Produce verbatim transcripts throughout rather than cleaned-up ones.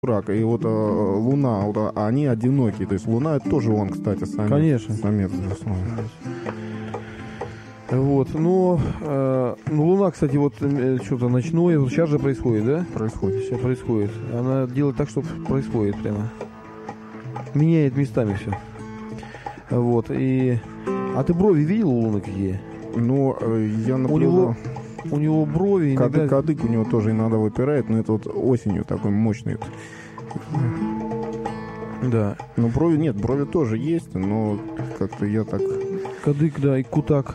рак, и вот э, Луна, вот, а они одинокие. То есть Луна — это тоже он, кстати, самец. Конечно. Самец, безусловно. Вот, но э, ну, Луна, кстати, вот э, что-то ночное, вот сейчас же происходит, да? Происходит. Сейчас происходит. Она делает так, чтобы происходит прямо. Меняет местами все. Вот, и... А ты брови видел у Луны какие? Ну, э, я наблюдал... У него, у него брови иногда... Кадык, кадык у него тоже иногда выпирает, но это вот осенью такой мощный. Да. Ну, брови нет, брови тоже есть, но как-то я так... Кадык, да, и кутак.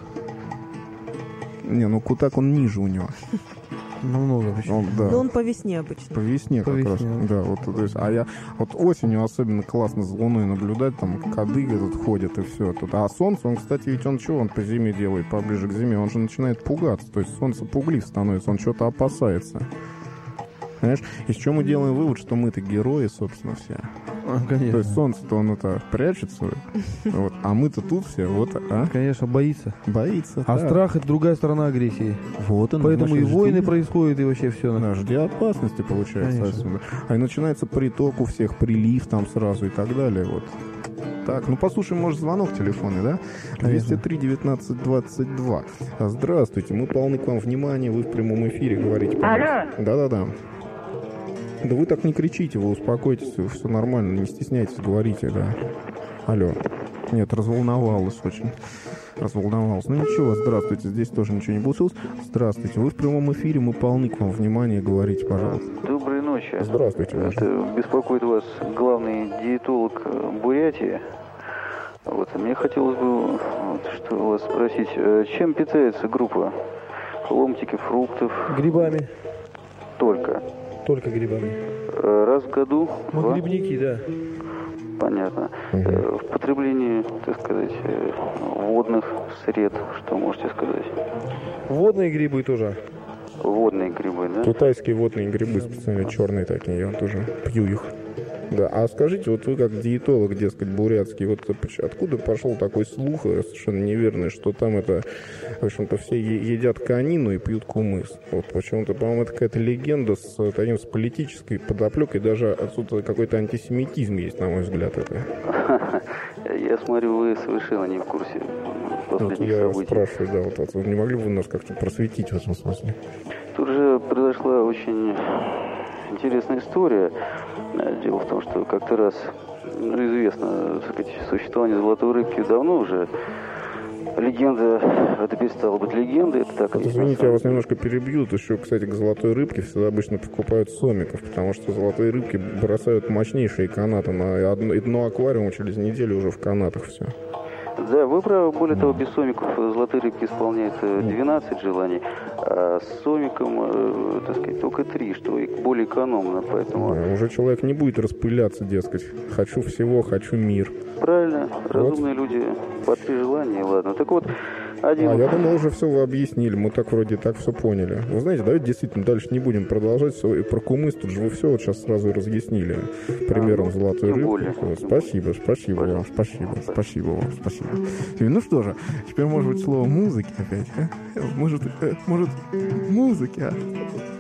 Не, ну кутак он ниже у него. Намного почему. Он, да. Но он по весне обычно. По весне По как весне, раз. да. Да, вот, то есть, а я вот осенью особенно классно с Луной наблюдать, там кадык этот ходит и все. Тут. А солнце, он, кстати, ведь он что он по зиме делает, поближе к зиме, он же начинает пугаться. То есть солнце пуглив становится, он что-то опасается. Понимаешь? Из чего мы делаем вывод, что мы-то герои, собственно, все. А, конечно. То есть солнце-то он это прячется, вот, а мы-то тут все, вот, а? Конечно, боится. Боится. А да. страх — это другая сторона агрессии. Вот он. Поэтому значит, и войны жди. происходят, и вообще все. Да, жди опасности, получается, Конечно. отсюда. А и начинается приток у всех, прилив там сразу и так далее, вот. Так, ну послушаем, может, звонок телефонный, да? двести три девятнадцать двадцать два. Здравствуйте, мы полны к вам внимания, вы в прямом эфире говорите. Алло! Да-да-да. Да вы так не кричите, вы успокойтесь, все нормально, не стесняйтесь, говорите, да. Алло. Нет, разволновалась очень. Разволновалась. Ну ничего, здравствуйте, здесь тоже ничего не получилось. Здравствуйте, вы в прямом эфире, мы полны к вам внимания, говорите, пожалуйста. Доброй ночи. Здравствуйте. Это беспокоит вас главный диетолог Бурятии. Вот, мне хотелось бы вот, что вас спросить, чем питается группа? Ломтики фруктов? Грибами. Только. Только грибами. Раз в году? Мы два? грибники, да. Понятно. Угу. В потреблении, так сказать, водных сред, что можете сказать? Водные грибы тоже. Водные грибы, да? Китайские водные грибы специально черные такие, я тоже пью их. Да, а скажите, вот вы как диетолог, дескать, бурятский, вот откуда пошел такой слух, совершенно неверный, что там это, в общем-то, все едят конину и пьют кумыс? Вот почему-то, по-моему, это какая-то легенда с, таким, с политической подоплекой, даже отсюда какой-то антисемитизм есть, на мой взгляд, это. Я смотрю, вы совершенно не в курсе последних Вот я событий. спрашиваю, да, вот, вот не могли бы вы нас как-то просветить в этом смысле? Тут же произошла очень интересная история. Дело в том, что как-то раз, ну, известно, так сказать, существование золотой рыбки давно уже. Легенда, это перестало быть легендой, это так. Вот, извините, я вас немножко перебью. Вот еще, кстати, к золотой рыбке всегда обычно покупают сомиков, потому что золотые рыбки бросают мощнейшие канаты на одно, одно аквариум через неделю уже в канатах все. Да, вы правы. Более того, без сомиков золотые рыбки исполняют двенадцать желаний, а с сомиком, э, так сказать, только три, что и более экономно, поэтому... Да, уже человек не будет распыляться, дескать. Хочу всего, хочу мир. Правильно, Вот. разумные люди по три желания, ладно. Так вот, один... А я думал, уже все вы объяснили. Мы так вроде так все поняли. Вы знаете, давайте действительно дальше не будем продолжать. Все, и про кумыс тут же вы все вот сейчас сразу разъяснили. Примером золотой тем рыбки. более. Вот, спасибо, спасибо вам, спасибо, спасибо вам, спасибо. Ну что же, теперь может быть слово музыки опять, а? Может, э, может, музыки, а?